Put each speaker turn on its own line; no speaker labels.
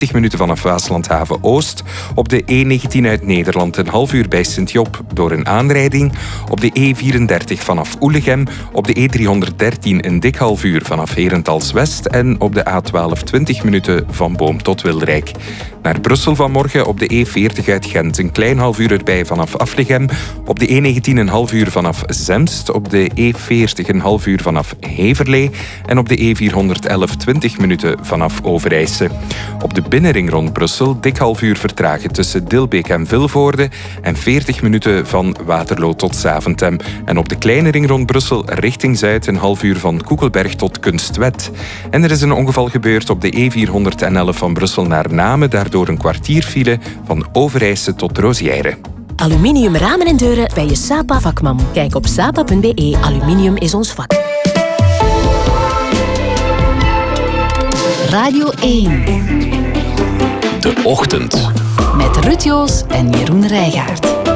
10 minuten vanaf Waaslandhaven-Oost. Op de E19 uit Nederland een half uur bij Sint-Job door een aanrijding. Op de E34 vanaf Oelegem. Op de E313 een dik half uur vanaf Herentals-West. En op de A12 20 minuten van Boom tot Wilrijk. Naar Brussel vanmorgen op de E40 uit Gent. Een klein half uur erbij vanaf Aflichem. Op de E19 een half uur vanaf Zemst. Op de E40 een half uur vanaf Heverlee. En op de E411 20 minuten vanaf Overijse. Op de binnenring rond Brussel dik half uur vertragen tussen Dilbeek en Vilvoorde. En 40 minuten van Waterloo tot Zaventem. En op de kleine ring rond Brussel richting Zuid een half uur van Koekelberg tot Kunstwet. En er is een ongeval gebeurd op de E411 van Brussel naar Namen. Daardoor een kwartier file van Overijse tot Rosière.
Aluminium ramen en deuren bij je Sapa vakman. Kijk op sapa.be. Aluminium is ons vak.
Radio 1.
De Ochtend.
Met Ruud Joos en Jeroen Rijgaard.